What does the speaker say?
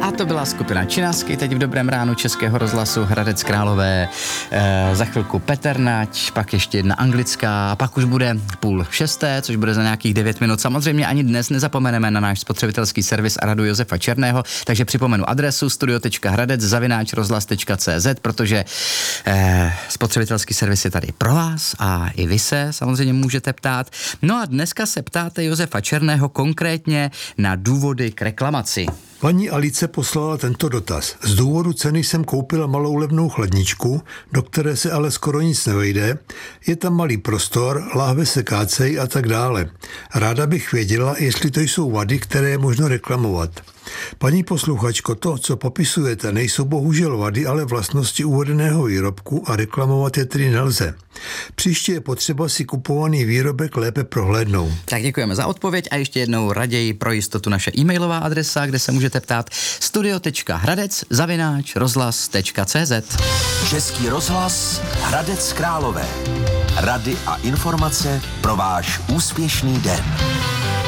A to byla skupina Činasky, teď v Dobrém ránu Českého rozhlasu Hradec Králové, za chvilku Petr Nať, pak ještě jedna anglická a pak už bude 5:30, což bude za nějakých 9 minut. Samozřejmě ani dnes nezapomeneme na náš spotřebitelský servis a radu Josefa Černého, takže připomenu adresu studio.hradec@rozhlas.cz, protože spotřebitelský servis je tady pro vás a i vy se samozřejmě můžete ptát. No a dneska se ptáte Josefa Černého konkrétně na důvody k reklamaci. Paní Alice poslala tento dotaz. Z důvodu ceny jsem koupila malou levnou chladničku, do které se ale skoro nic nevejde. Je tam malý prostor, láhve se kácejí a tak dále. Ráda bych věděla, jestli to jsou vady, které je možno reklamovat. Paní posluchačko, to, co popisujete, nejsou bohužel vady, ale vlastnosti uvedeného výrobku a reklamovat je tedy nelze. Příště je potřeba si kupovaný výrobek lépe prohlédnout. Tak děkujeme za odpověď a ještě jednou raději pro jistotu naše e-mailová adresa, kde se můžete ptát studio.hradec@rozhlas.cz. Český rozhlas Hradec Králové. Rady a informace pro váš úspěšný den.